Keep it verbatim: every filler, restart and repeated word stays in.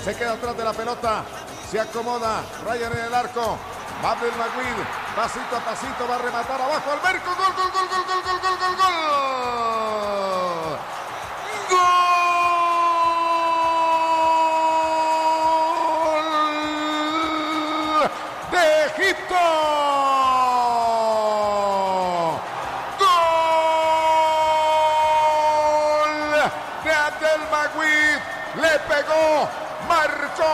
se queda atrás de la pelota, se acomoda, Ryan en el arco, va Abdelmaguid, pasito a pasito, va a rematar abajo al marco, gol, gol, gol, gol, gol, gol, gol, gol, gol, gol de Egipto. Abdelmaguid le pegó, marcó.